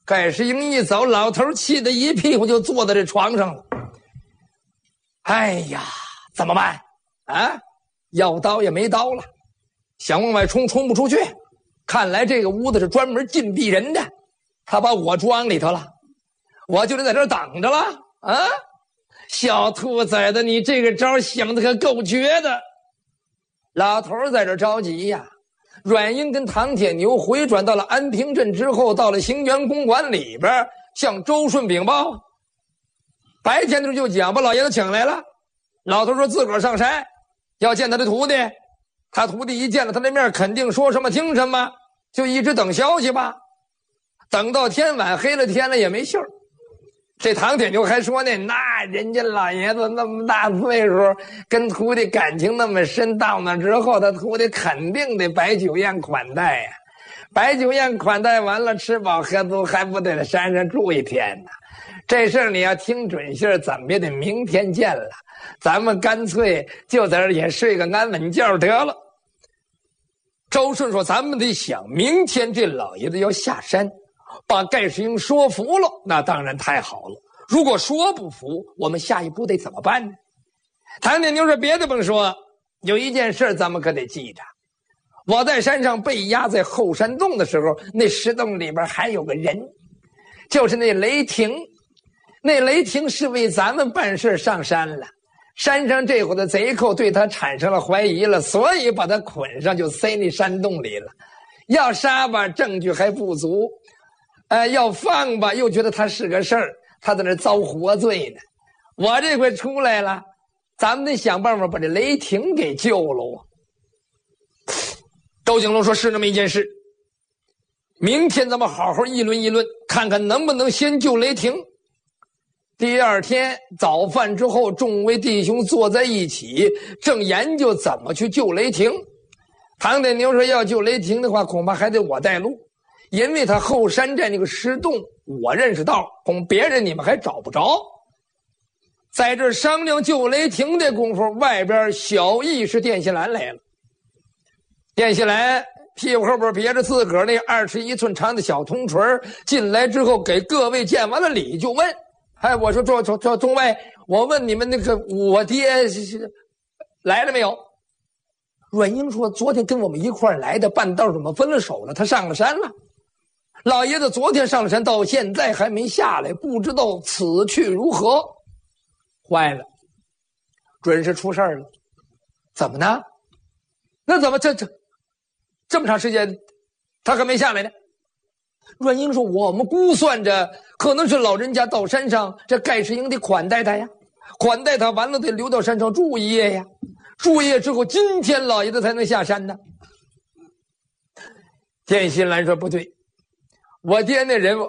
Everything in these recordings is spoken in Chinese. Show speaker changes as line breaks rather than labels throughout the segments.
盖世英一走，老头气得一屁股就坐在这床上了。哎呀，怎么办啊？要刀也没刀了，想往外冲，冲不出去。看来这个屋子是专门禁闭人的，他把我装里头了，我就得在这儿等着了啊！小兔崽子，你这个招想的可够绝的。老头在这着急呀。阮英跟唐铁牛回转到了安平镇之后，到了行辕公馆里边，向周顺禀报。白天的时候就讲把老爷子请来了，老头说自个儿上山要见他的徒弟，他徒弟一见了他的面，肯定说什么听什么，就一直等消息吧。等到天晚黑了天了也没信儿。这唐铁牛还说呢，那人家老爷子那么大岁数，跟徒弟感情那么深，到那之后他徒弟肯定得摆酒宴款待呀。摆酒宴款待完了，吃饱喝足，还不得在山上住一天呢。这事儿你要听准信儿，怎么也得明天见了。咱们干脆就在这儿也睡个安稳觉得了。周顺说，咱们得想明天这老爷子要下山，把盖世英说服了，那当然太好了。如果说不服，我们下一步得怎么办呢？唐铁牛说，别的甭说，有一件事咱们可得记着。我在山上被压在后山洞的时候，那石洞里边还有个人，就是那雷霆。那雷霆是为咱们办事上山了，山上这伙的贼寇对他产生了怀疑了，所以把他捆上，就塞那山洞里了。要杀吧，证据还不足。要放吧，又觉得他是个事儿，他在那遭活罪呢。我这回出来了，咱们得想办法把这雷霆给救了啊。周景龙说，是那么一件事，明天咱们好好议论议论，看看能不能先救雷霆。第二天早饭之后，众位弟兄坐在一起，正研究怎么去救雷霆。唐铁牛说，要救雷霆的话，恐怕还得我带路，因为他后山寨那个石洞我认识道，恐别人你们还找不着。在这商量救雷霆的功夫，外边小义士电信兰来了。电信兰屁股后边别着自个儿那21寸长的小铜锤，进来之后给各位见完了礼，就问：我说众位，我问你们那个我爹来了没有？阮英说，昨天跟我们一块来的，半道怎么分了手了？他上了山了。老爷子昨天上了山，到现在还没下来，不知道此去如何。坏了，准是出事儿了。怎么呢？那怎么这么长时间他还没下来呢？阮英说，我们估算着可能是老人家到山上，这盖世英得款待他呀，款待他完了得留到山上住一夜呀，住一夜之后今天老爷子才能下山呢。电信兰说，不对，我爹那人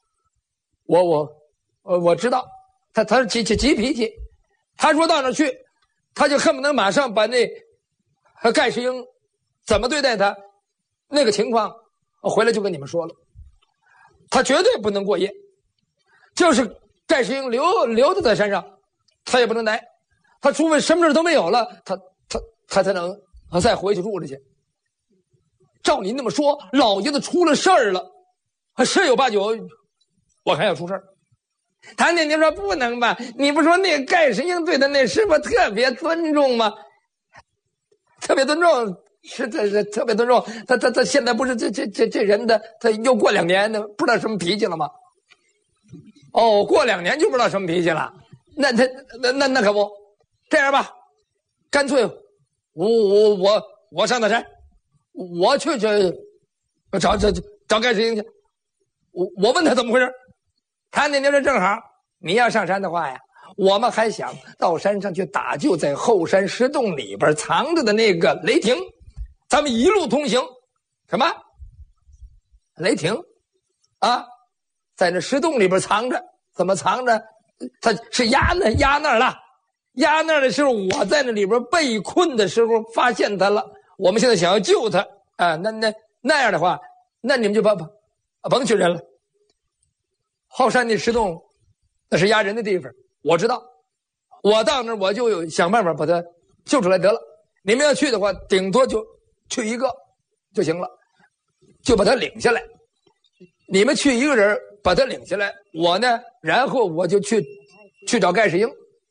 我知道，他是急脾气，他说到那儿去，他就恨不得马上把那盖世英怎么对待他那个情况回来就跟你们说了。他绝对不能过夜，就是盖世英留他在山上，他也不能来，他除非什么事都没有了，他才能再回去住着去。照你那么说，老爷子出了事儿了，十有八九我还要出事儿。唐铁牛说，不能吧，你不说那个盖世英对他那师傅特别尊重吗？特别尊重，是特别尊重。他现在不是这人的，他又过2年呢，不知道什么脾气了吗？哦，过2年就不知道什么脾气了。那可不，这样吧，干脆我上大山，我去找盖世英去，我问他怎么回事。他那就是正好，你要上山的话呀，我们还想到山上去打救在后山石洞里边藏着的那个雷霆，咱们一路同行。什么？雷霆啊，在那石洞里边藏着，怎么藏着？他是压那儿了，压那儿的时候，我在那里边被困的时候发现他了。我们现在想要救他啊，那样的话，那你们就甭去人了。后山那石洞那是压人的地方，我知道，我到那儿我就想办法把他救出来得了。你们要去的话，顶多就去一个就行了，就把他领下来。你们去一个人把他领下来，我呢，然后我就去找盖世英，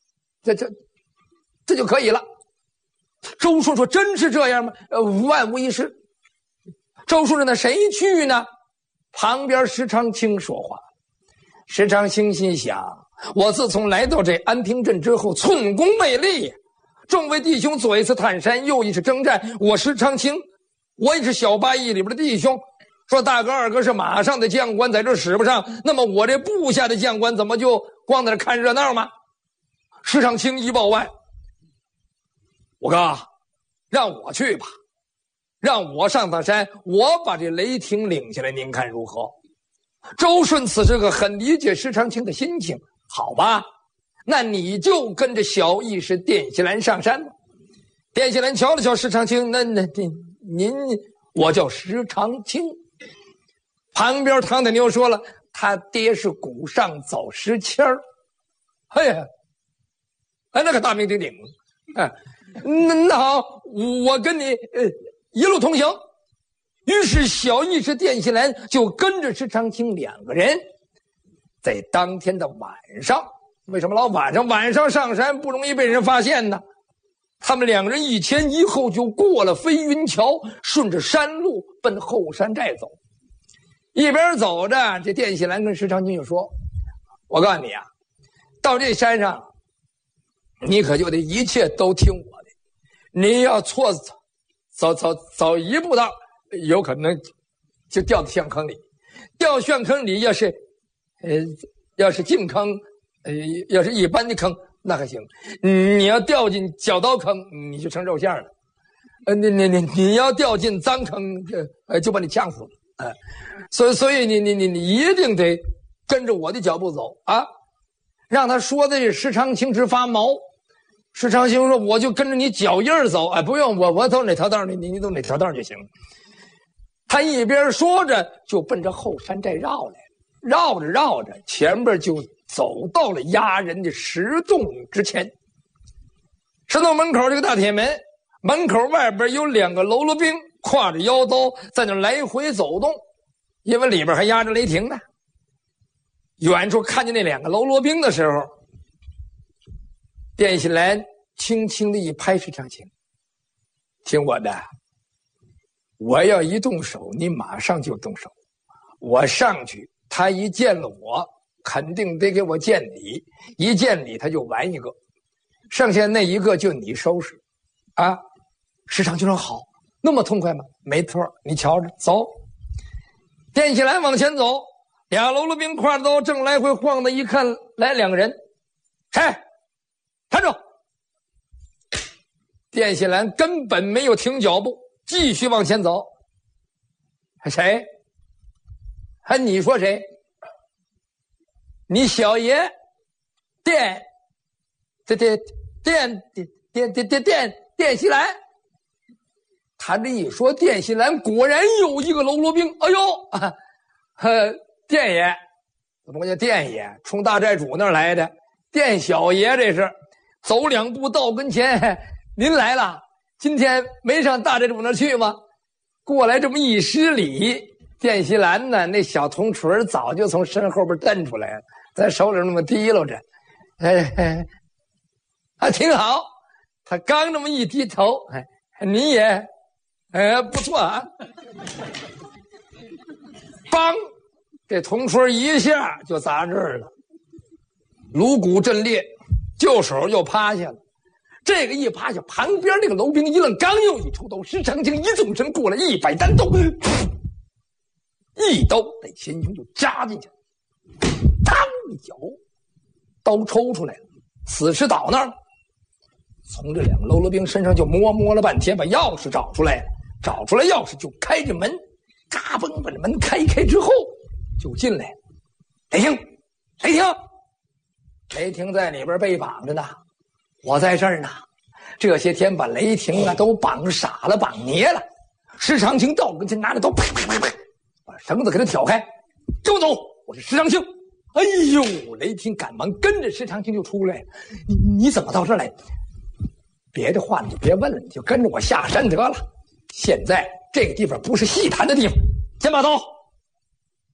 这就可以了。周顺说：“真是这样吗？万无一失。”周顺说：“那谁去呢？”旁边石长青说话。石长青心想：我自从来到这安平镇之后，寸功未立，众位弟兄左一次探山，右一次征战，我石长青，我也是小八义里边的弟兄。说大哥二哥是马上的将官，在这使不上，那么我这部下的将官怎么就光在这看热闹吗？石长青一报万，我哥，让我去吧，让我上趟山，我把这雷霆领下来，您看如何？周顺此时可很理解石长青的心情，好吧，那你就跟着小义士电锡兰上山吧。电锡兰瞧了瞧石长青，那您，我叫石长青。旁边唐太牛说了，他爹是古上走石签儿。哎呀，那可大名鼎鼎。那好，我跟你一路同行。于是小义士电锡兰就跟着石长青两个人，在当天的晚上，为什么老晚上上山不容易被人发现呢？他们两个人一前一后就过了飞云桥，顺着山路奔后山寨走。一边走着，这电锡兰跟石长青就说：“我告诉你啊，到这山上，你可就得一切都听我的。你要错走一步道，有可能就掉到陷坑里。掉陷坑里，要是进坑，要是一般的坑那还行。你要掉进绞刀坑，你就成肉馅了。你要掉进脏坑，就把你呛死了。”所以你一定得跟着我的脚步走啊！让他说的这石长青直发毛。石长青说：“我就跟着你脚印走，不用我走哪条道，你走哪条道就行。”他一边说着，就奔着后山寨绕来，绕着，前边就走到了压人的石洞之前。石洞门口这个大铁门，门口外边有两个喽啰兵，挎着腰刀在那来回走动，因为里边还压着雷霆呢。远处看见那两个喽啰兵的时候，电锡兰轻轻的一拍石长青：“听我的，我要一动手，你马上就动手。我上去，他一见了我，肯定得给我见礼，一见礼他就完一个，剩下那一个就你收拾。啊！”石长青说：“好。”那么痛快吗？没错，你瞧着，走。电锡兰往前走，俩喽啰兵挎着刀正来回晃的，一看来两个人，谁？站住！电锡兰根本没有停脚步，继续往前走。谁？你说谁？你小爷？电锡兰。他这一说，电锡兰果然有一个喽啰兵。哎呦，电爷，怎么叫电爷？冲大寨主那儿来的。电小爷这是，走两步到跟前，您来了。今天没上大寨主那儿去吗？过来这么一施礼，电锡兰呢，那小铜锤早就从身后边蹬出来了，在手里那么提溜着，挺好。他刚这么一低头，你也。不错啊！梆，这铜锤一下就砸这儿了，颅骨震裂，右手又趴下了。这个一趴下，旁边那个楼兵一愣，刚又一出刀，石长青一纵身过来，100单刀，一刀在前胸就扎进去，嘡一脚，刀抽出来了，此时倒那儿了。从这两个喽啰兵身上就摸了半天，把钥匙找出来了。找出来钥匙就开着门，嘎嘣把这门开之后就进来了。雷霆在里边被绑着呢，我在这儿呢。这些天把雷霆都绑傻了，绑捏了。石长青到跟前拿着刀，啪，把绳子给他挑开，跟我走，我是石长青。哎呦，雷霆赶忙跟着石长青就出来了。你怎么到这儿来？别的话你就别问了，你就跟着我下山得了。现在这个地方不是细谈的地方，先把刀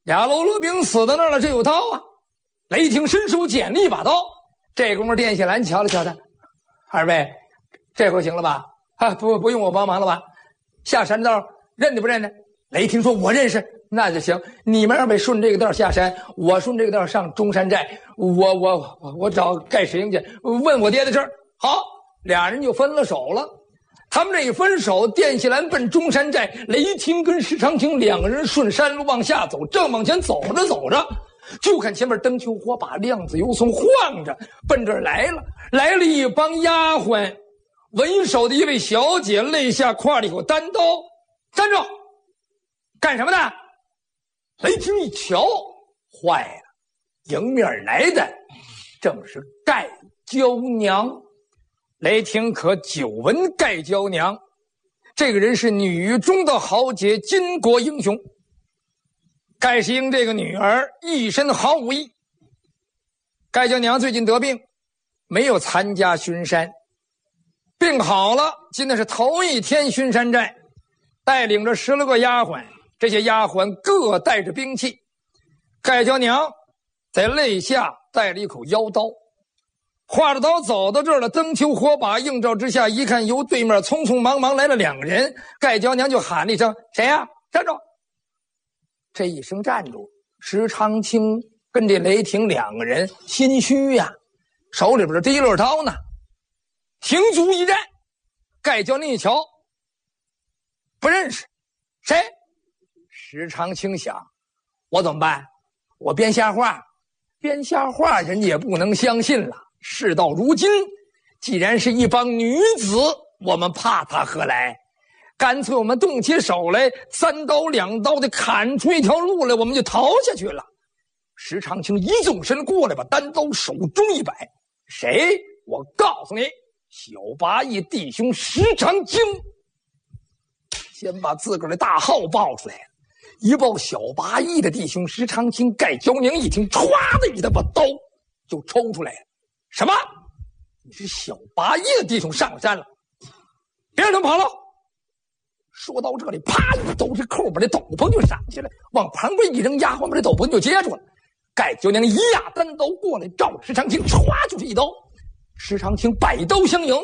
亚喽罗兵死在那儿了，这有刀啊！雷霆伸手捡了一把刀，这功夫店喜兰瞧了瞧他，二位，这回行了吧？啊，不用我帮忙了吧？下山道认得不认得？雷霆说：“我认识。”那就行，你们二位顺这个道下山，我顺这个道上中山寨。我找盖世英去问我爹的事儿。好，俩人就分了手了。他们这一分手，店喜兰奔中山寨，雷霆跟石长青两个人顺山路往下走，正往前走着走着，就看前面灯球火把，亮子油松晃着，奔这儿来了一帮丫鬟，为首的一位小姐肋下挎了一口单刀，站住！干什么呢？雷霆一瞧，坏了，迎面来的正是盖娇娘。雷霆可久闻盖娇娘，这个人是女中的豪杰，巾帼英雄。盖世英这个女儿一身好武艺。盖娇娘最近得病，没有参加巡山，病好了，今天是头一天巡山寨，带领着10来个丫鬟，这些丫鬟各带着兵器。盖娇娘在肋下带了一口腰刀，挎着刀走到这儿了，灯球火把映照之下，一看由对面匆匆忙忙来了2个人，盖娇娘就喊了一声：“谁呀？站住！”这一声站住，石长青跟这雷霆2个人心虚呀，手里边的提溜刀呢，停足一站。盖娇娘一瞧，不认识，谁？石长青想，我怎么办？我编瞎话，编瞎话人家也不能相信了。事到如今，既然是一帮女子，我们怕她何来？干脆我们动起手来，3刀2刀的砍出一条路来，我们就逃下去了。石长青一纵身过来，把单刀手中一摆，谁？我告诉你，小八义弟兄石长青。先把自个儿的大号报出来，一报小八义的弟兄石长青。盖娇娘一听，歘的一下把刀就抽出来了。什么？你是小八义的弟兄上山了？别让他们跑了！说到这里，啪一抖，这扣把这斗篷就闪起来，往旁边一扔，丫鬟把这斗篷就接住了。盖娇娘一压单刀过来，照着石长青歘就是一刀。石长青摆刀相迎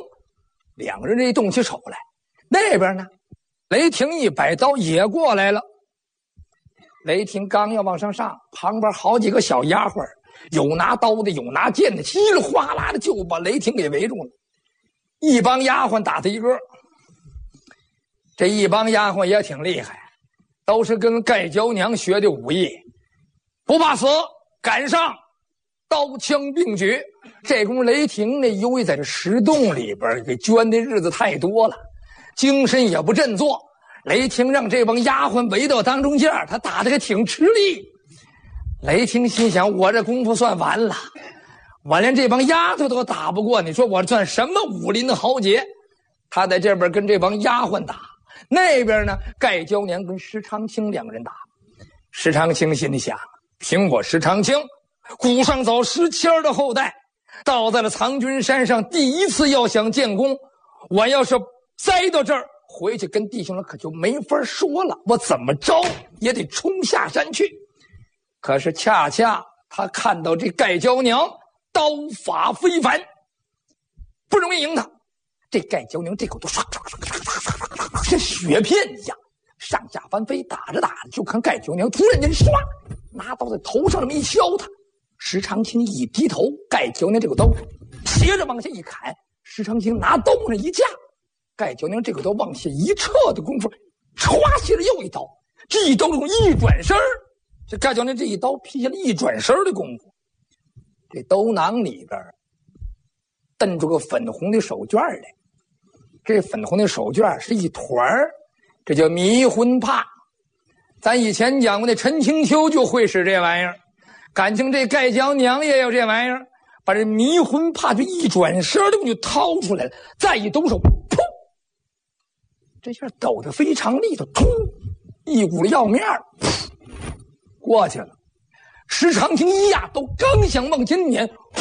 ，2个人这一动起手来。那边呢，雷霆一摆刀也过来了。雷霆刚要往上上，旁边好几个小丫鬟，有拿刀的，有拿剑的，稀里哗啦的就把雷霆给围住了。一帮丫鬟打他一个，这一帮丫鬟也挺厉害，都是跟盖娇娘学的武艺，不怕死，赶上，刀枪并举。这功夫雷霆那由于在这石洞里边给捐的日子太多了，精神也不振作。雷霆让这帮丫鬟围到当中间，他打得还挺吃力。雷霆心想，我这功夫算完了，我连这帮丫头都打不过，你说我算什么武林的豪杰？他在这边跟这帮丫鬟打，那边呢，盖娇娘跟石长青2个人打。石长青心里想，凭我石长青古上早17儿的后代，倒在了藏军山上，第一次要想建功，我要是栽到这儿，回去跟弟兄们可就没法说了，我怎么着也得冲下山去。可是恰恰他看到这盖娇娘刀法非凡，不容易赢他。这盖娇娘这口都唰唰唰唰唰唰，像雪片一样上下翻飞，打着打着就看盖娇娘突然间唰拿刀在头上这么一削他。石长青一低头，盖娇娘这个刀斜着往下一砍，石长青拿刀那一架，盖娇娘这个刀往下一撤的功夫，歘下来又一刀。这一刀中一转身，这盖娇娘这一刀劈下来一转身的功夫，这兜囊里边瞪出个粉红的手绢来。这粉红的手绢是一团儿，这叫迷魂帕。咱以前讲过，那陈清秋就会使这玩意儿，感情这盖娇娘也有这玩意儿，把这迷魂帕就一转身就掏出来了，再一抖手，噗，这下抖得非常利索，突一股子要面过去了。石长青一压都刚想往前撵，呼，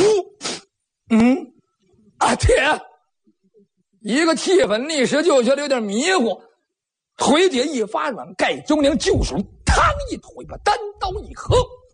天！一个气愤，立时就觉得有点迷糊，腿底一发软，盖娇娘就手，嘡一推，把单刀一合，